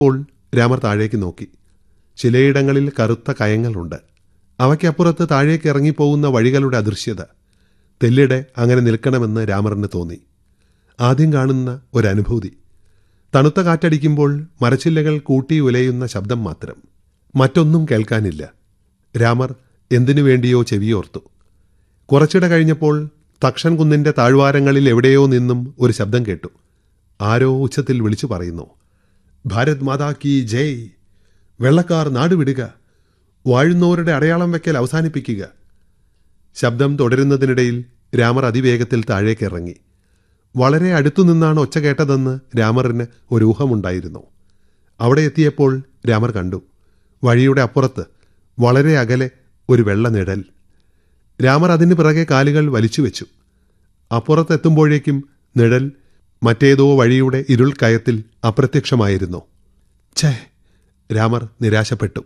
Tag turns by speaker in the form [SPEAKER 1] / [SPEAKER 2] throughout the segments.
[SPEAKER 1] അപ്പോൾ രാമർ താഴേക്ക് നോക്കി. ചിലയിടങ്ങളിൽ കറുത്ത കയങ്ങളുണ്ട്. അവയ്ക്കപ്പുറത്ത് താഴേക്ക് ഇറങ്ങിപ്പോകുന്ന വഴികളുടെ അദൃശ്യത. തെല്ലിടെ അങ്ങനെ നിൽക്കണമെന്ന് രാമറിന് തോന്നി. ആദ്യം കാണുന്ന ഒരനുഭൂതി. തണുത്ത കാറ്റടിക്കുമ്പോൾ മരച്ചില്ലകൾ കൂട്ടി ഉലയുന്ന ശബ്ദം മാത്രം. മറ്റൊന്നും കേൾക്കാനില്ല. രാമർ എന്തിനു വേണ്ടിയോ ചെവിയോർത്തു. കുറച്ചിട കഴിഞ്ഞപ്പോൾ തക്ഷൻ കുന്നിന്റെ താഴ്വാരങ്ങളിൽ എവിടെയോ നിന്നും ഒരു ശബ്ദം കേട്ടു. ആരോ ഉച്ചത്തിൽ വിളിച്ചു പറയുന്നു, ഭാരത് മാതാ കി ജയ്, വെള്ളക്കാർ നാടുവിടുക, വാഴുന്നവരുടെ അടയാളം വയ്ക്കൽ അവസാനിപ്പിക്കുക. ശബ്ദം തുടരുന്നതിനിടയിൽ രാമർ അതിവേഗത്തിൽ താഴേക്കിറങ്ങി. വളരെ അടുത്തുനിന്നാണ് ഒച്ച കേട്ടതെന്ന് രാമറിന് ഒരു ഊഹമുണ്ടായിരുന്നു. അവിടെ എത്തിയപ്പോൾ രാമർ കണ്ടു, വഴിയുടെ അപ്പുറത്ത് വളരെ അകലെ ഒരു വെള്ള നിഴൽ. രാമർ അതിന് പിറകെ കാലുകൾ വലിച്ചുവെച്ചു. അപ്പുറത്തെത്തുമ്പോഴേക്കും നിഴൽ മറ്റേതോ വഴിയുടെ ഇരുൾ കയത്തിൽ അപ്രത്യക്ഷമായിരുന്നു. ഛേ! രാമർ നിരാശപ്പെട്ടു.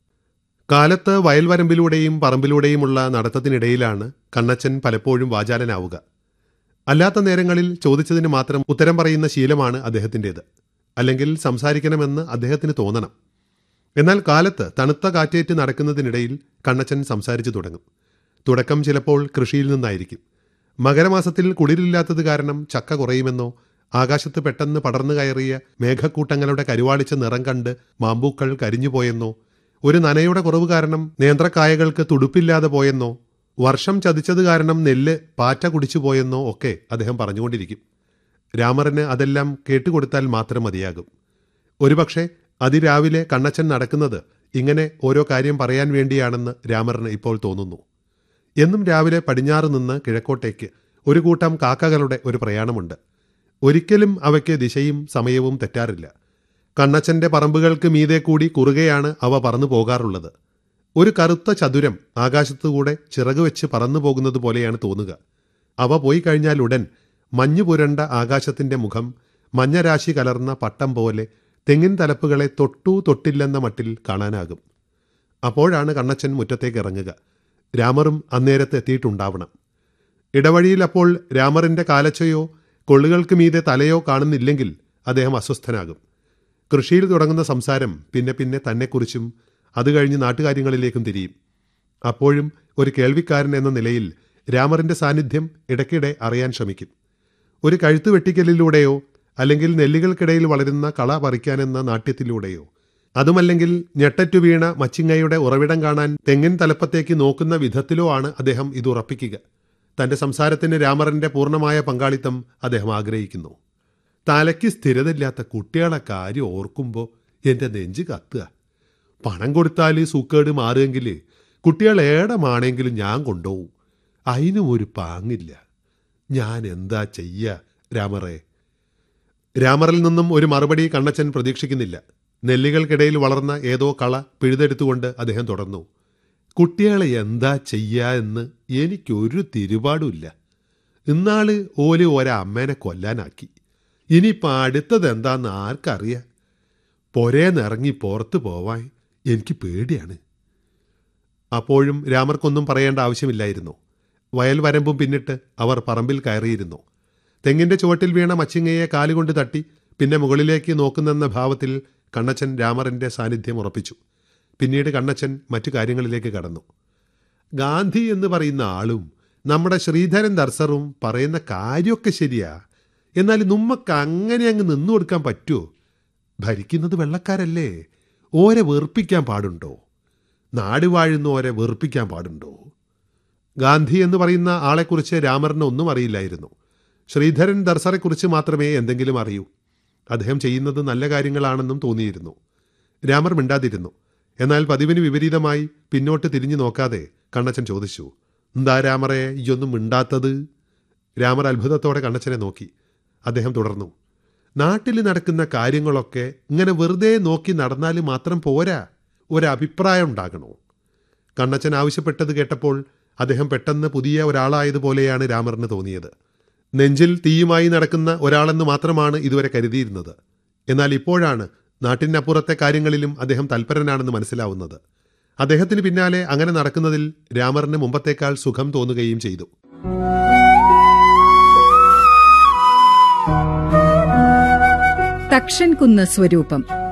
[SPEAKER 1] കാലത്ത് വയൽവരമ്പിലൂടെയും പറമ്പിലൂടെയുമുള്ള നടത്തത്തിനിടയിലാണ് കണ്ണച്ചൻ പലപ്പോഴും വാചാലനാവുക. അല്ലാത്ത നേരങ്ങളിൽ ചോദിച്ചതിന് മാത്രം ഉത്തരം പറയുന്ന ശീലമാണ് അദ്ദേഹത്തിൻ്റേത്. അല്ലെങ്കിൽ സംസാരിക്കണമെന്ന് അദ്ദേഹത്തിന് തോന്നണം. എന്നാൽ കാലത്ത് തണുത്ത കാറ്റേറ്റ് നടക്കുന്നതിനിടയിൽ കണ്ണച്ചൻ സംസാരിച്ചു തുടങ്ങും. തുടക്കം ചിലപ്പോൾ കൃഷിയിൽ നിന്നായിരിക്കും. മകരമാസത്തിൽ കുളിരില്ലാത്തത് കാരണം ചക്ക കുറയുമെന്നോ, ആകാശത്ത് പെട്ടെന്ന് പടർന്നു കയറിയ മേഘക്കൂട്ടങ്ങളുടെ കരുവാളിച്ച നിറം കണ്ട് മാമ്പൂക്കൾ കരിഞ്ഞുപോയെന്നോ, ഒരു നനയുടെ കുറവ് കാരണം നേന്ത്രക്കായകൾക്ക് തുടുപ്പില്ലാതെ പോയെന്നോ, വർഷം ചതിച്ചത് കാരണം നെല്ല് പാറ്റ കുടിച്ചുപോയെന്നോ ഒക്കെ അദ്ദേഹം പറഞ്ഞുകൊണ്ടിരിക്കും. രാമറിന് അതെല്ലാം കേട്ടുകൊടുത്താൽ മാത്രം മതിയാകും. ഒരുപക്ഷെ അതിരാവിലെ കണ്ണച്ചൻ നടക്കുന്നത് ഇങ്ങനെ ഓരോ കാര്യം പറയാൻ വേണ്ടിയാണെന്ന് രാമറിന് ഇപ്പോൾ തോന്നുന്നു. എന്നും രാവിലെ പടിഞ്ഞാറ് നിന്ന് കിഴക്കോട്ടേക്ക് ഒരു കൂട്ടം കാക്കകളുടെ ഒരു പ്രയാണമുണ്ട്. ഒരിക്കലും അവയ്ക്ക് ദിശയും സമയവും തെറ്റാറില്ല. കണ്ണച്ചന്റെ പറമ്പുകൾക്ക് മീതെ കൂടി കുറുകെയാണ് അവ പറന്നു പോകാറുള്ളത്. ഒരു കറുത്ത ചതുരം ആകാശത്തുകൂടെ ചിറകുവെച്ച് പറന്നു പോകുന്നത് പോലെയാണ് തോന്നുക. അവ പോയി കഴിഞ്ഞാൽ ഉടൻ മഞ്ഞു പുരണ്ട ആകാശത്തിന്റെ മുഖം മഞ്ഞരാശി കലർന്ന പട്ടം പോലെ തെങ്ങിൻ തലപ്പുകളെ തൊട്ടു തൊട്ടില്ലെന്ന മട്ടിൽ കാണാനാകും. അപ്പോഴാണ് കണ്ണച്ചൻ മുറ്റത്തേക്ക് ഇറങ്ങുക. രാമറും അന്നേരത്ത് എത്തിയിട്ടുണ്ടാവണം. ഇടവഴിയിൽ അപ്പോൾ രാമറിന്റെ കാലച്ചയോ കൊള്ളുകൾക്ക് മീതെ തലയോ കാണുന്നില്ലെങ്കിൽ അദ്ദേഹം അസ്വസ്ഥനാകും. കൃഷിയിൽ തുടങ്ങുന്ന സംസാരം പിന്നെ പിന്നെ തന്നെക്കുറിച്ചും അത് കഴിഞ്ഞ് നാട്ടുകാര്യങ്ങളിലേക്കും തിരിയും. അപ്പോഴും ഒരു കേൾവിക്കാരൻ എന്ന നിലയിൽ രാമറിന്റെ സാന്നിധ്യം ഇടയ്ക്കിടെ അറിയാൻ ശ്രമിക്കും. ഒരു കഴുത്തു വെട്ടിക്കലിലൂടെയോ, അല്ലെങ്കിൽ നെല്ലുകൾക്കിടയിൽ വളരുന്ന കള പറിക്കാനെന്ന നാട്യത്തിലൂടെയോ, അതുമല്ലെങ്കിൽ ഞെട്ടറ്റു വീണ മച്ചിങ്ങയുടെ ഉറവിടം കാണാൻ തെങ്ങിൻ തലപ്പത്തേക്ക് നോക്കുന്ന വിധത്തിലോ ആണ് അദ്ദേഹം ഇത് ഉറപ്പിക്കുക. തന്റെ സംസാരത്തിന് രാമറിന്റെ പൂർണ്ണമായ പങ്കാളിത്തം അദ്ദേഹം ആഗ്രഹിക്കുന്നു. തലയ്ക്ക് സ്ഥിരതയില്ലാത്ത കുട്ടികളെ കാര്യം ഓർക്കുമ്പോൾ എൻ്റെ നെഞ്ച് കത്തുക. പണം കൊടുത്താൽ സൂക്കേട് മാറുമെങ്കിൽ കുട്ടികൾ ഏടമാണെങ്കിലും ഞാൻ കൊണ്ടുപോകും. അതിനും ഒരു പാങ്ങില്ല. ഞാൻ എന്താ ചെയ്യുക രാമറേ? രാമറിൽ നിന്നും ഒരു മറുപടി കണ്ണച്ചൻ പ്രതീക്ഷിക്കുന്നില്ല. നെല്ലുകൾക്കിടയിൽ വളർന്ന ഏതോ കള പിഴുതെടുത്തുകൊണ്ട് അദ്ദേഹം തുടർന്നു. കുട്ടികളെ എന്താ ചെയ്യുക എന്ന് എനിക്കൊരു തിരുപാടുമില്ല. ഇന്നാള് ഓല് ഒരമ്മേനെ കൊല്ലാനാക്കി. ഇനിയിപ്പോൾ അടുത്തത് എന്താന്ന് ആർക്കറിയാം. പൊരേന്നിറങ്ങി പുറത്തു പോവാൻ എനിക്ക് പേടിയാണ്. അപ്പോഴും രാമർക്കൊന്നും പറയേണ്ട ആവശ്യമില്ലായിരുന്നു. വയൽ വരമ്പും പിന്നിട്ട് അവർ പറമ്പിൽ കയറിയിരുന്നു. തെങ്ങിന്റെ ചുവട്ടിൽ വീണ മച്ചിങ്ങയെ കാലുകൊണ്ട് തട്ടി പിന്നെ മുകളിലേക്ക് നോക്കുന്നെന്ന ഭാവത്തിൽ കണ്ണച്ചൻ രാമറിന്റെ സാന്നിധ്യം ഉറപ്പിച്ചു. പിന്നീട് കണ്ണച്ചൻ മറ്റു കാര്യങ്ങളിലേക്ക് കടന്നു. ഗാന്ധി എന്ന് പറയുന്ന ആളും നമ്മുടെ ശ്രീധരൻ ദർശറും പറയുന്ന കാര്യമൊക്കെ ശരിയാ. എന്നാൽ നമ്മക്ക് അങ്ങനെ അങ്ങ് നിന്നു കൊടുക്കാൻ പറ്റുമോ? ഭരിക്കുന്നത് വെള്ളക്കാരല്ലേ, ഓരെ വെറുപ്പിക്കാൻ പാടുണ്ടോ? നാട് വാഴുന്നോരെ വെറുപ്പിക്കാൻ പാടുണ്ടോ? ഗാന്ധി എന്ന് പറയുന്ന ആളെക്കുറിച്ച് രാമറിന് ഒന്നും അറിയില്ലായിരുന്നു. ശ്രീധരൻ ദർശറെക്കുറിച്ച് മാത്രമേ എന്തെങ്കിലും അറിയൂ. അദ്ദേഹം ചെയ്യുന്നത് നല്ല കാര്യങ്ങളാണെന്നും തോന്നിയിരുന്നു. രാമർ മിണ്ടാതിരുന്നു. എന്നാൽ പതിവിന് വിപരീതമായി പിന്നോട്ട് തിരിഞ്ഞു നോക്കാതെ കണ്ണച്ചൻ ചോദിച്ചു, എന്താ രാമറെ ഇയൊന്നും മിണ്ടാത്തത്? രാമർ അത്ഭുതത്തോടെ കണ്ണച്ചനെ നോക്കി. അദ്ദേഹം തുടർന്നു, നാട്ടിൽ നടക്കുന്ന കാര്യങ്ങളൊക്കെ ഇങ്ങനെ വെറുതെ നോക്കി നടന്നാൽ മാത്രം പോരാ, ഒരഭിപ്രായം ഉണ്ടാകണോ? കണ്ണച്ചൻ ആവശ്യപ്പെട്ടത് കേട്ടപ്പോൾ അദ്ദേഹം പെട്ടെന്ന് പുതിയ ഒരാളായതുപോലെയാണ് രാമറിന് തോന്നിയത്. നെഞ്ചിൽ തീയുമായി നടക്കുന്ന ഒരാളെന്ന് മാത്രമാണ് ഇതുവരെ കരുതിയിരുന്നത്. എന്നാൽ ഇപ്പോഴാണ് നാട്ടിനപ്പുറത്തെ കാര്യങ്ങളിലും അദ്ദേഹം തൽപരനാണെന്ന് മനസ്സിലാവുന്നത്. അദ്ദേഹത്തിന് പിന്നാലെ അങ്ങനെ നടക്കുന്നതിൽ രാമറിന് മുമ്പത്തേക്കാൾ സുഖം തോന്നുകയും ചെയ്തു.
[SPEAKER 2] തക്ഷൻ കുന്ന് സ്വരൂപം